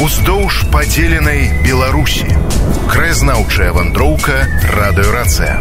Уздоўж падзеленай Беларусі. Краязнаўчая вандроўка радыёрацыя.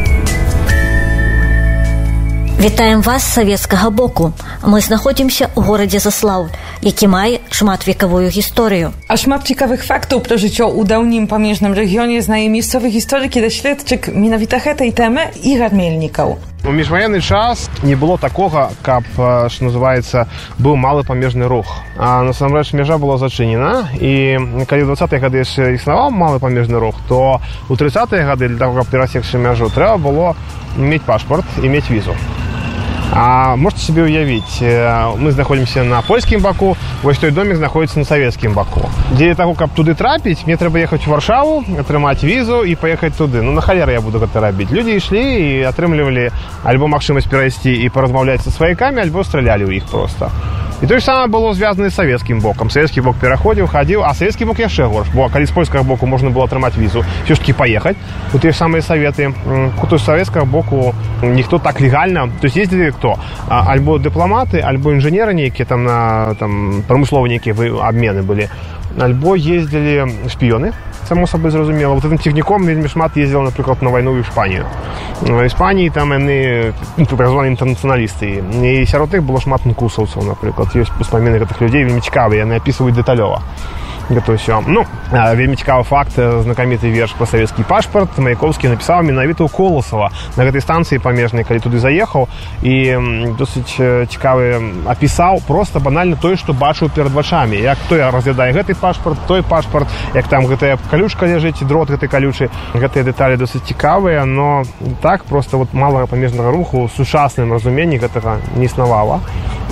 Вітаем вас з савецкага боку. Мы знаходзімся ў горадзе Заслаўль, які мае шматвекавую гісторыю. А шмат цікавых фактаў пра жыццё ў даўнім памежным рэгіёне знае місцовы гісторык і даследчык менавіта гэтай тэмы Ігар Мельнікаў. У міжваенны час не было такога, каб, што называецца, быў малы памежны рух. А насамрэч мяжа была зачынена, і калі ў 20-е гады яшчэ існаваў малы памежны рух, то ў 30-е гады для таго, каб перасекчы мяжу, трэба было мець пашпарт і мець візу. А можете себе уявить, мы знаходимся на польскім баку, вось той домик знаходится на савецкім баку. Для того, каб туды трапіць, мне трэба ехаць у Варшаву, атрымаць візу і паехаць туды. Ну, на халеры я буду гэта рабіць. Людзі ішлі і атрымлівалі альбо магчымасць перайсці і паразмаўляць са сваякамі, альбо стралялі ў іх проста. І тое ж самае было звязана з савецкім бокам. Савецкі бок пераходзіў, хадзіў, а савецкі бок яшчэ горш. Бо калі з польскага боку можна было атрымаць візу, ўсё ж такі паехаць, у тыя ж самыя саветы, то з савецкага боку ніхто так легальна. То есть ездзілі хто? Альбо дыпламаты, альбо інжынеры нейкія, там на прамысловыя нейкія абмены былі, альбо ездзілі шпіёны, само собой зразумела. Вот этим техником вельмі шмат ездил, например, на войну в Испанию. В Испании там они так званые интернационалисты. И сярод іх было шмат нкусаўцаў, например. Есть успаміны гэтых людей вельмі цікавыя, яны описывают деталёва. Гэта ўсё. Ну, вельмі цікавы факт, знакаміты верш про савецкі пашпарт Маяковскі напісаў менавіта ў Коласава на гэтай станцыі памежнай, калі туды заехаў, і досыць цікавы апісаў просто банальна тое, што бачыў перад вачамі. Як той разглядае гэты пашпарт, той пашпарт, як там гэтая калючка ляжыць, дрот гэтай калючы. Гэтыя дэталі досыць цікавыя, но так просто вот малага памежнага руху ў сучасным разуменні гэтага не існавала.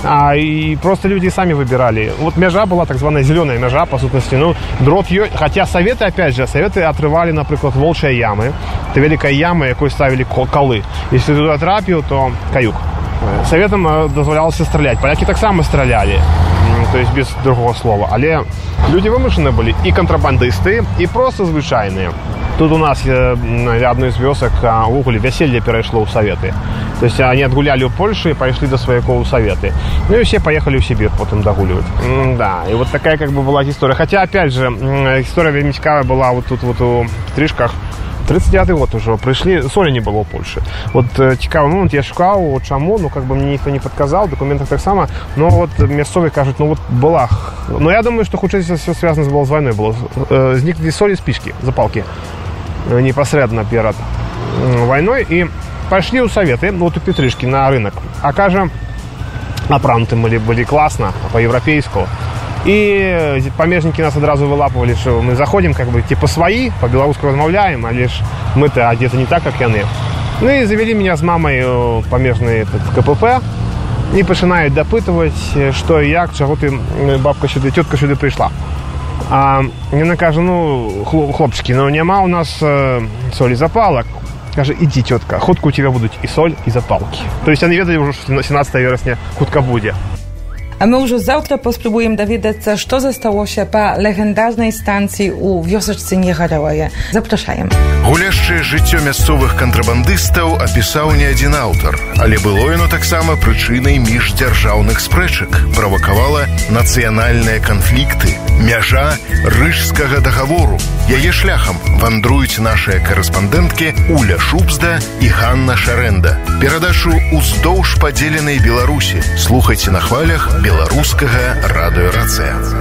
И просто люди сами выбирали. Вот мяжа была так званая зеленая мяжа, по сутности. Ну, дрот ее... Хотя советы, опять же, советы отрывали, например, волчья ямы. Это великая яма, якой ставили колы. Если туда трапил, то каюк. Советам дозволялось стрелять. Поляки так само стреляли. То есть без другого слова. Але люди вымышленные были. И контрабандисты, и просто звычайные. Тут у нас одной из вёсок в Уголе веселье перешло в Советы. То есть они отгуляли у Польши и пошли до свояков в Советы. Ну и все поехали в Сибирь потом догуливать. Да, и вот такая как бы была история. Хотя, опять же, история вельмі цікавая была вот тут вот у Стрижках. 39-й год уже пришли, соли не было в Польше. Вот цікавый момент, я шукал, чему, ну как бы мне никто не подказал, в документах так само, но вот мясцовые кажут, ну вот была. Но я думаю, что хутчэй все связано было с войной, было. Зникли соли, спички, запалки непосредственно перед войной, и пошли у Советы, вот у Петришки на рынок. А кажа, апрануты были классно, по-европейски. И памежники нас одразу вылапывали, что мы заходим, как бы, типа свои, по-белорусски размовляем, а лишь мы-то одеты не так, как яны. Ну и завели меня с мамой в памежный КПП и начинают допытывать, что и як, чего ты, бабка сюда, тетка сюда пришла. А яна каже, ну, хлопчики, ну нема у нас соли запалок. Каже, иди, тетка, хутка у тебя будут и соль, и запалки. То есть они ведали уже, что 17 вересня хутка будет. A my już завтра поспробуем доведацца, што засталося па легендарнай станцыі ў вёсачцы Негарэлае. Запрашаем. Гуляшчае жыццё мясцовых кантрабандыстаў апісаў не адзін аўтар, але было яно таксама прычынай міждзяржаўных спрэчак, правакавала нацыянальныя канфлікты. Мяжа Рыжскага дагавору. Яе шляхам вандруюць нашыя карэспандэнткі Уля Шубзда і Ганна Шарэнда. Перадачу «Уздоўж падзеленай Беларусі» слухайце на хвалях беларускага радыёрацыя.